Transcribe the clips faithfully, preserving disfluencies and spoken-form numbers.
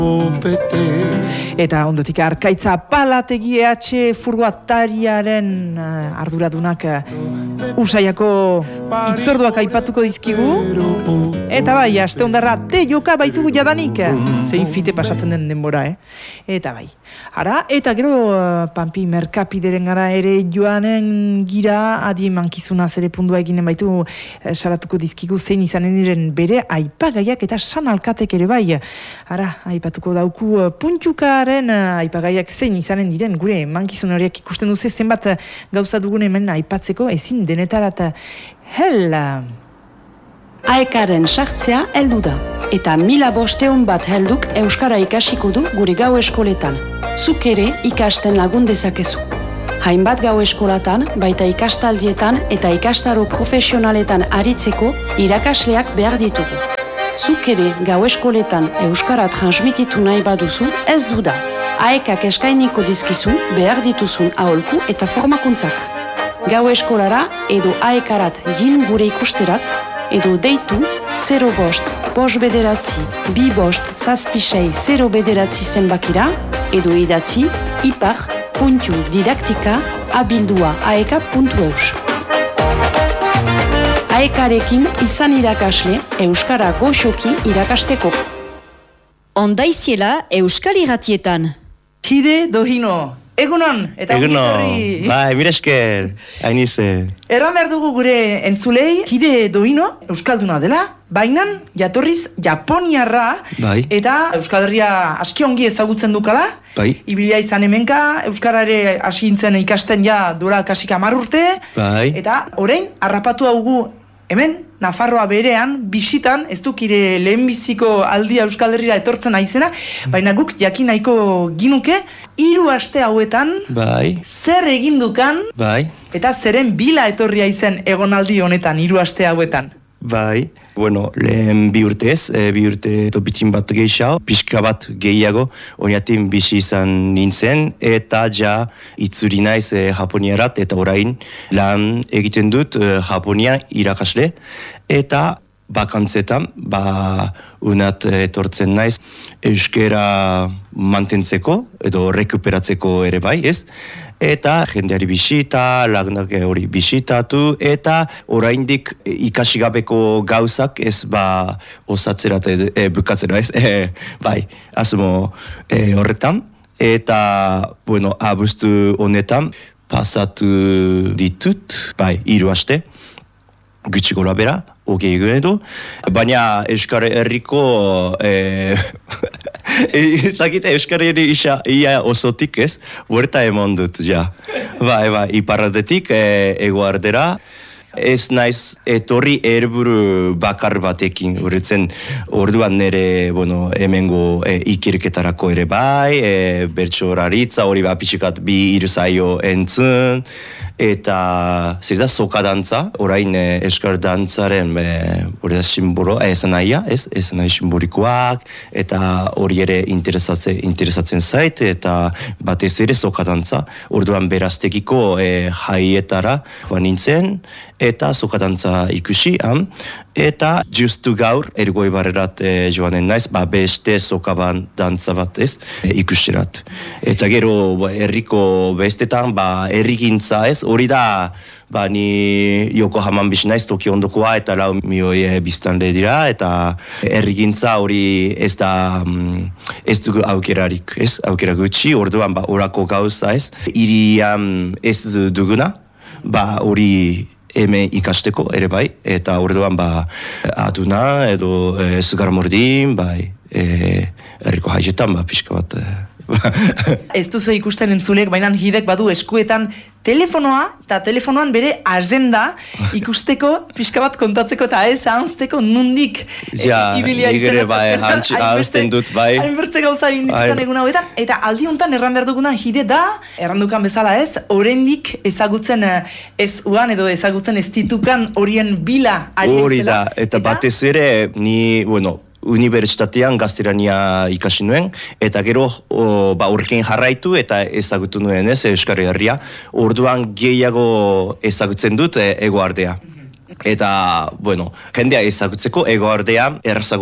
Eta ondotik Arkaitza Palategi E H furgoatariaren uh, arduradunak uh, Usaiako itzorduak aipatuko dizkigu. Eta bai, aste ondarra te joka baitugu jadanik. Zein fite pasatzen den denbora, eh? Eta bai. Ara, eta gero uh, Pampi Merkapideren gara ere joanen gira adi mankizuna zere pundua eginen baitu uh, salatuko dizkigu zein izanen diren bere aipagaiak eta san alkatek ere bai. Ara, aipatuko dauku uh, puntukaren uh, aipagaiak zein izanen diren gure mankizun horiek ikusten duze zenbat uh, gauza dugun hemen aipatzeko ezin denetarat uh, hel... Aekaren sartzea heldu da, eta mila bosteun bat helduk euskara ikasiko du gure gau eskoletan. Zuk ere ikasten lagun dezakezu. Hainbat gau eskolatan, baita ikastaldietan eta ikastaro profesionaletan aritzeko irakasleak behar ditugu. Zuk ere gau eskoletan euskara transmititu nahi baduzu ez du da. Aekak eskainiko dizkizu behar dituzun aholku eta formakuntzak. Gau eskolara edo aekarat jin gure ikusterat, edo deitu zero bost, bost bederatzi, bi bost, zazpisei, zero bederatzi zenbakira, edo idatzi ipar puntu didaktika abildua aeka puntu eus. Aekarekin izan irakasle euskara goxoki irakasteko. Ondaiziela euskal irratietan. Hide Dohino. Egunon, eta Egunon, bai, miresker, hainize. Erran behar dugu gure entzulei, Hide Dohino, euskalduna dela, bainan, jatorriz, japoniarra, bai. Eta Euskal Herria aski ongi ezagutzen dukala, bai. Ibilia izan hemenka, euskarare hasi nintzen ikasten ja duela kasika hamar urte, bai. Eta orain, harrapatu haugu hemen, Nafarroa berean, bisitan, ez dukire lehenbiziko aldia Euskal Herrira etortzen aizena, baina guk jakin nahiko ginuke, hiru aste hauetan, bai. Zer egindukan, bai. Eta zeren bila etorria izen egonaldi honetan, hiru aste hauetan. Bai, bueno, lehen bi urtez, e, bi urte topitzin bat gehiago, pixka bat gehiago, honiatin bizi izan nintzen, eta ja itzuri naiz e, japoniarat, eta orain lan egiten dut e, japonia irakasle, eta bakantzetan, ba, unat etortzen naiz, euskera mantentzeko, edo rekuperatzeko ere bai, ez? Eta jendeari bisita, lagunak hori bisitatu, eta oraindik ikasigabeko gauzak ez ba osatzerat e, bukatzera ez, e, bai, asmo e, horretan. Eta, bueno, abuztu honetan pasatu ditut, bai, hiru aste, gutxi gora bera, hogei egun edo, baina Euskal Herriko e, ezakite Euskal Herri isa ia osotik ez, huerta emon dut, ja. Bai, bai, iparradetik e, egoardera, ez naiz etorri helburu bakar batekin, horretzen orduan nire, bueno, hemengo e, ikirketarako ere bai, e, bertsoraritza hori bat pixkat bi irzaio entzun, eta zer da soka dantza, orain e, euskal dantzaren e, hori da simbolo, e, esan nahia, ez, esan nahi simbolikoak, eta hori ere interesatzen, interesatzen zait, eta batez ere soka dantza, orduan beraztekiko e, jaietara joan nintzen, eta soka dantza ikusi, han? Eta justu gaur ergoi barrerat e, joanen naiz, ba, beste soka dantza bat ez, e, ikusirat. Eta gero ba, herriko bestetan, ba, herrigintza ez, hori da, ba, ni Yokohaman bizi naiz, Tokio ondokoa, eta lau milioi e, biztanle dira, eta herrigintza hori ez da, mm, ez dugu aukerarik, ez, aukera gutxi, orduan, ba, orako gauza ez, irian ez duguna, ba, hori hemen ikasteko ere bai, eta orduan ba aduna edo e, zugarmordin, bai, e, herriko haietan ba pixka bat. E, Ez duzu ikusten entzulek, baina Hidek badu eskuetan telefonoa, eta telefonoan bere agenda ikusteko, pixka bat kontatzeko eta ez ahantzeko nundik ja, e, ibilia izan. Ja, bai, ahazten dut, bai. Hainbertze gauza egin ditutan egun hauetan, eta aldi honetan erran behar duguna Hide da, errandukan bezala ez, oraindik ezagutzen ez uan edo ezagutzen ez ditukan horien bila ari ezela. Hori da, eta, eta batez ere, ni, bueno, unibertsitatean gaztelania ikasi nuen, eta gero o, ba, horrekin jarraitu eta ezagutu nuen ez, Euskal Herria, orduan gehiago ezagutzen dut e, egoardea. Eta, bueno, jendea ezagutzeko egoardea errazagoa da.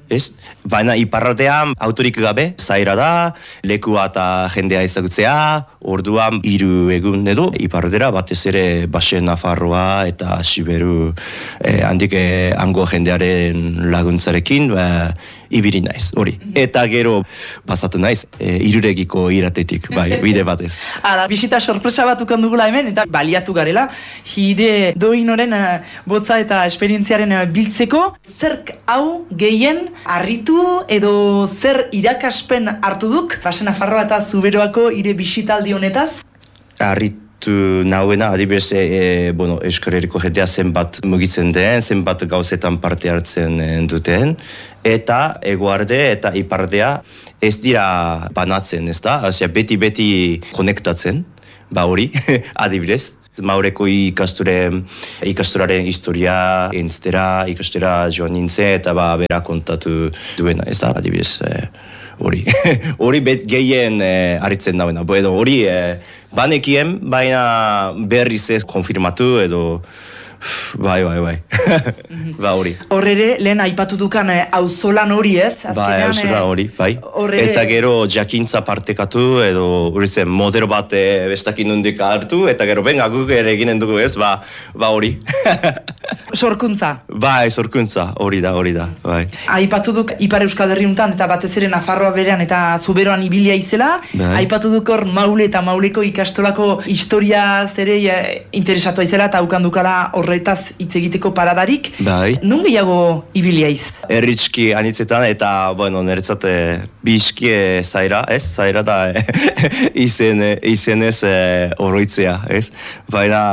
ez? Baina iparraldean autorik gabe, zaira da, lekua eta jendea ezagutzea, orduan hiru egun edo, iparraldera batez ere Basen Nafarroa eta Siberu eh, handik eh, hango jendearen laguntzarekin, ba, ibili naiz, hori. Eta gero pasatu naiz, e, iruregiko iratetik, bai, bide batez. Ara, bisita sorpresa bat ukan dugula hemen, eta baliatu garela, hide doinoren uh, botza eta esperientziaren uh, biltzeko, zerk hau gehien harritu edo zer irakaspen hartu duk, Basen Nafarroa eta Zuberoako ire bisitaldi honetaz? Harritu nauena, adibidez, e, e, bueno, Euskal Herriko jendea zenbat mugitzen den, zenbat gauzetan parte hartzen duten, eta eguarde eta ipardea ez dira banatzen, ez da? Osea, beti-beti konektatzen, ba hori, adibidez. Maureko ikasturaren, ikasturaren historia entztera, ikastera joan nintzen, eta ba, bera kontatu duena, ez da, adibidez, e, hori. Hori bet gehien eh, aritzen dauena. Bueno, hori eh, banekien, baina berriz ez konfirmatu edo bai, bai, bai. Ba hori. Hor ere, lehen aipatu dukan auzolan hori ez? Bai, auzolan hori, bai. Orre... Eta gero jakintza partekatu edo hori zen modelo bat e, bestakin nondik hartu, eta gero benga guk ere eginen dugu ez, ba, ba hori. Sorkuntza. Bai, sorkuntza, hori da, hori da, bai. Aipatu duk Ipar Euskal Herri untan, eta batez ere Nafarroa berean eta Zuberoan ibilia izela, bai. Aipatu duk hor Maule eta Mauleko ikastolako historia zere e, interesatu izela, eta ukandukala horretaz hitz egiteko paradarik. Bai. Nun gehiago ibilia iz? Erritxki anitzetan, eta, bueno, niretzat bizki zaira, ez? Zaira da izen, izenez e, oroitzea, ez? Baina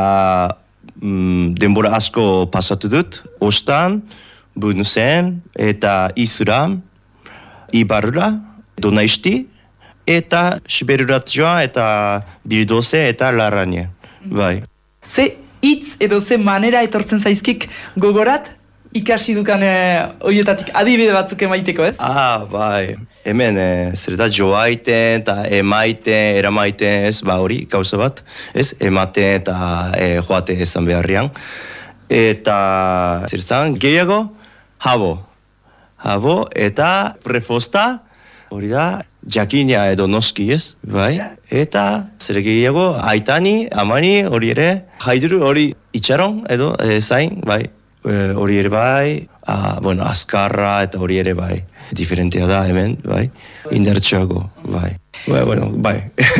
mm, denbora asko pasatu dut, Ostan, Bunuzen, eta Izuran, Ibarura, Donaisti, eta Siberurat joan, eta Bildoze, eta Larrañe, bai. Ze hitz edo ze manera etortzen zaizkik gogorat ikasi dukan horietatik adibide batzuk emaiteko, ez? Ah, bai. Hemen, e, zer da joaiten eta emaiten, eramaiten, ez, ba hori, gauza bat, ez, ematen eta e, joate esan beharrian. Eta, zer zan, gehiago, habo. Habo eta prefosta, hori da, jakina edo noski, ez, bai? Eta, zer gehiago, aitani, amani, hori ere, haiduru, hori itxaron, edo, e, zain, bai, hori e, ere bai, a, bueno, azkarra eta hori ere bai, diferentea da hemen, bai, indartxeago, bai. Bai, bueno, bai,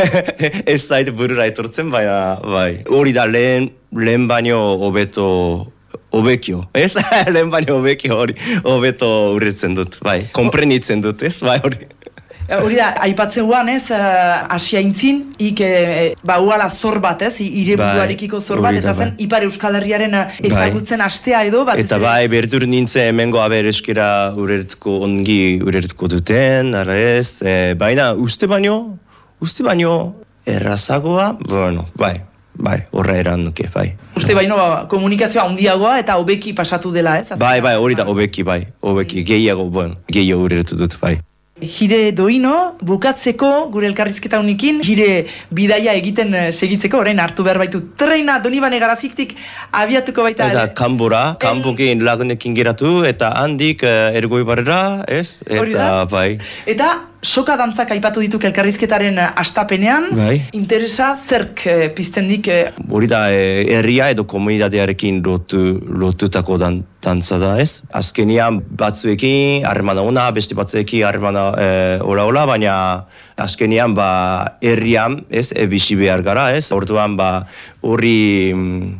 ez zait burura etortzen, baina, bai, hori da lehen, lehen baino hobeto, hobekio, ez? Lehen baino hobekio hori, hobeto urretzen dut, bai, konprenitzen dut, ez, bai, hori. Hori da, aipatzen guan ez, Asia intzin, ik e, ba uala zor bat ez, ire buruarekiko zor bat, eta zen Ipar Euskal Herriaren ezagutzen astea edo bat. Eta bai, berdur nintzen hemengo abereskera urertuko ongi urertuko duten, ara ez, e, baina uste baino, uste baino errazagoa, bueno, bai. Bai, horra eran nuke, bai. Uste baino, komunikazioa handiagoa eta hobeki pasatu dela, ez? Bai, bai, hori da, hobeki, bai, hobeki, gehiago, bueno, gehiago urertu dut, bai. Hire doino, bukatzeko gure elkarrizketa unikin, hire bidaia egiten segitzeko, orain hartu behar baitu treina Donibane Garaziktik abiatuko baita. Eta kanbora, kanbokin lagunekin geratu, eta handik uh, ergoi barrera, ez? Eta, bai. Eta soka dantzak aipatu dituk elkarrizketaren astapenean, bai. Interesa zerk eh, piztendik? Hori eh... da, eh, herria edo komunitatearekin lotu, lotutako dan, dantza da, ez? Azkenian batzuekin harremana ona, beste batzuekin harremana eh, ola-ola, baina azkenian ba herrian, ez? E, bizi behar gara, ez? Orduan ba hori mm,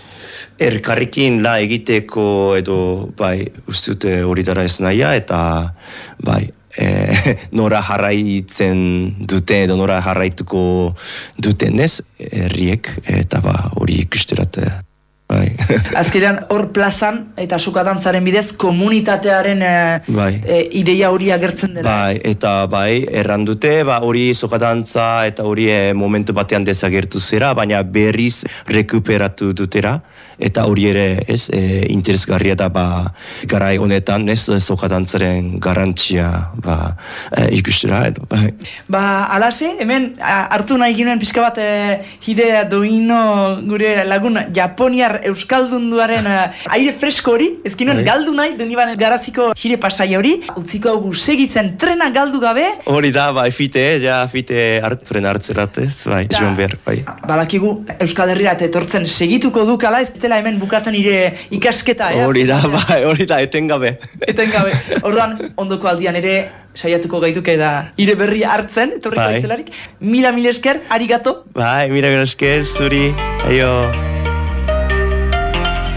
erkarrekin la egiteko edo bai, ustute hori dara ez nahia, eta bai, Eh, nora jarraitzen duten edo nora jarraituko duten ez, herriek, eta ba, hori ikusterat, bai. Azkenean hor plazan eta sokadantzaren bidez komunitatearen eh, bai. eh, ideia hori agertzen dela. Bai, eta bai, erran dute, ba, hori sokadantza eta hori eh, momentu batean desagertu zera, baina berriz rekuperatu dutera, eta hori ere, ez, eh, interesgarria da, ba, garai honetan, ez, sokadantzaren garantzia, ba, eh, ikustera, edo, bai. Ba, alase, hemen hartu nahi ginen pixka bat eh, hide doino gure lagun Japoniar Euskar Euskaldunduaren uh, aire fresko hori, ezkinuen galdu nahi, Donibane Garaziko jire pasaia hori, utziko hau segitzen trena galdu gabe. Hori da, bai, fite, ja, fite hartzuren hartzerat, ez, bai, joan behar, bai. Balakigu Euskal Herrirat etortzen segituko dukala, ez dela hemen bukatzen ire ikasketa, eh? Hori da, bai, hori da, etengabe. Etengabe. Orduan, ondoko aldian ere, saiatuko gaituke da ire berri hartzen, etorriko bai. Izelarik. Mila mila esker, arigato. Bai, mila mila esker, zuri, aio.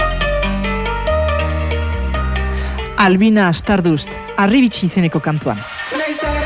Albina Astardust, Arribitsi izeneko kantuan.